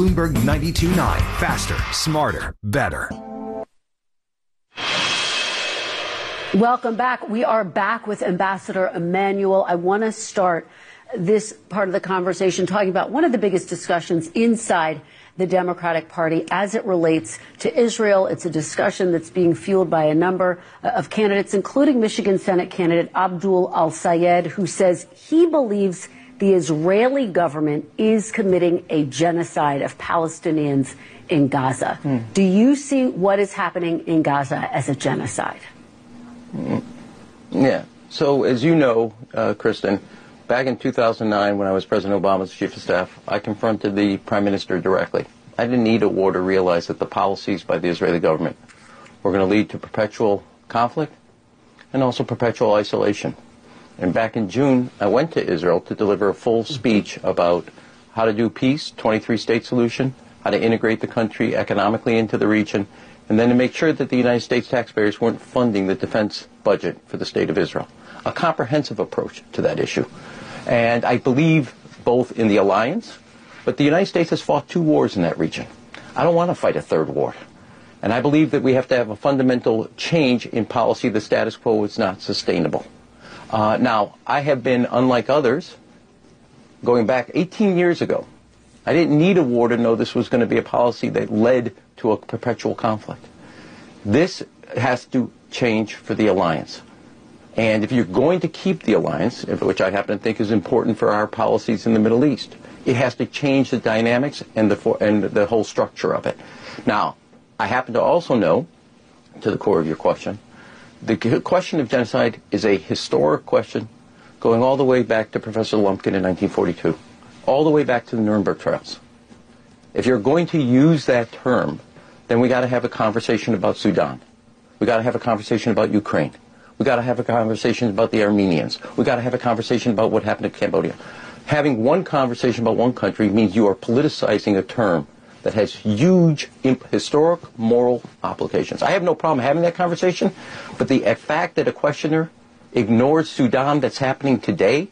Bloomberg 92.9. Faster, smarter, better. Welcome back. We are back with Ambassador Emanuel. I want to start this part of the conversation talking about one of the biggest discussions inside the Democratic Party as it relates to Israel. It's a discussion that's being fueled by a number of candidates, including Michigan Senate candidate Abdul Al-Sayed, who says he believes the Israeli government is committing a genocide of Palestinians in Gaza. Do you see what is happening in Gaza as a genocide? Yeah. So as you know, Kristen, back in 2009, when I was President Obama's chief of staff, I confronted the prime minister directly. I didn't need a war to realize that the policies by the Israeli government were going to lead to perpetual conflict and also perpetual isolation. And back in June, I went to Israel to deliver a full speech about how to do peace, 23-state solution, how to integrate the country economically into the region, and then to make sure that the United States taxpayers weren't funding the defense budget for the state of Israel. A comprehensive approach to that issue. And I believe both in the alliance, but the United States has fought 2 wars in that region. I don't want to fight a 3rd war. And I believe that we have to have a fundamental change in policy. The status quo is not sustainable. Now, I have been, unlike others, going back 18 years ago. I didn't need a war to know this was going to be a policy that led to a perpetual conflict. This has to change for the alliance. And if you're going to keep the alliance, which I happen to think is important for our policies in the Middle East, it has to change the dynamics and the whole structure of it. Now, I happen to also know, to the core of your question, the question of genocide is a historic question going all the way back to Professor Lumpkin in 1942, all the way back to the Nuremberg trials. If you're going to use that term, then we got to have a conversation about Sudan. We got to have a conversation about Ukraine. We got to have a conversation about the Armenians. We got to have a conversation about what happened to Cambodia. Having one conversation about one country means you are politicizing a term that has huge historic, moral applications. I have no problem having that conversation, but the fact that a questioner ignores Sudan that's happening today,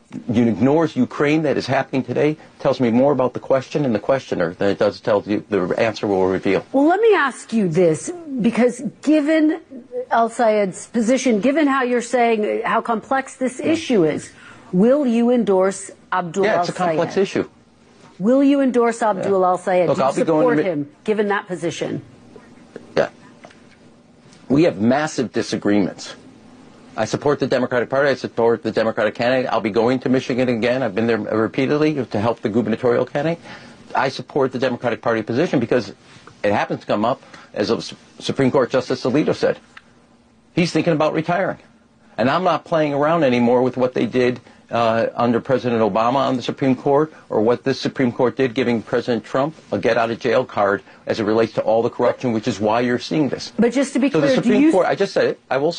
ignores Ukraine that is happening today, tells me more about the question and the questioner than it does tell you the answer will reveal. Well, let me ask you this, because given Al-Sayed's position, given how you're saying how complex this issue is, will you endorse Abdul Al-Sayed? Yeah, it's a complex issue. Will you endorse Abdul Al-Sayed? Look, Do you I'll be going support him, given that position? Yeah. We have massive disagreements. I support the Democratic Party. I support the Democratic candidate. I'll be going to Michigan again. I've been there repeatedly to help the gubernatorial candidate. I support the Democratic Party position because it happens to come up, as Supreme Court Justice Alito said. He's thinking about retiring. And I'm not playing around anymore with what they did under President Obama on the Supreme Court, or what this Supreme Court did giving President Trump a get-out-of-jail card as it relates to all the corruption, which is why you're seeing this. But just to be clear, the Supreme Court, I just said it. I will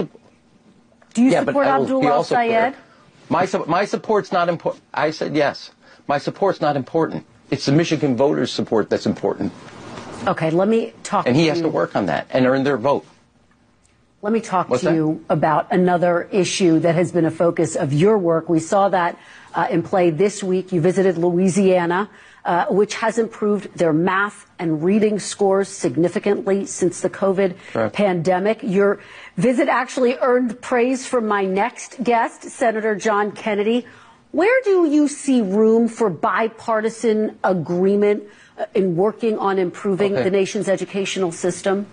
do you support Abdul Al-Sayed? My support's not important. I said yes. My support's not important. It's the Michigan voters' support that's important. Okay, let me talk to you. And he has to work on that and earn their vote. Let me talk to you about another issue that has been a focus of your work. We saw that in play this week. You visited Louisiana, which has improved their math and reading scores significantly since the COVID pandemic. Your visit actually earned praise from my next guest, Senator John Kennedy. Where do you see room for bipartisan agreement in working on improving the nation's educational system?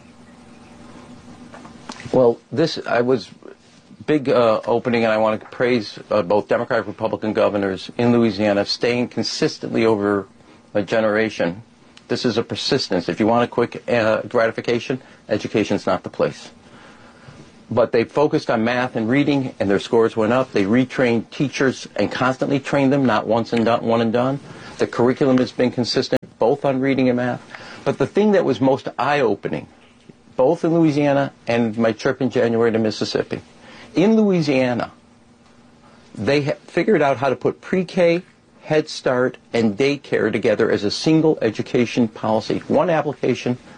Well, I was big opening, and I want to praise both Democratic and Republican governors in Louisiana staying consistently over a generation. This is a persistence. If you want a quick gratification, education's not the place. But they focused on math and reading, and their scores went up. They retrained teachers and constantly trained them, not once and done, one and done. The curriculum has been consistent, both on reading and math. But the thing that was most eye-opening, both in Louisiana and my trip in January to Mississippi. In Louisiana, they figured out how to put pre-K, Head Start, and daycare together as a single education policy. One application